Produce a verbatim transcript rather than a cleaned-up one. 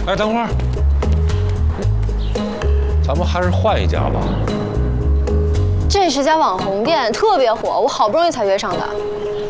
哎，等会儿，咱们还是换一家吧。 这是家网红店，特别火，我好不容易才约上的。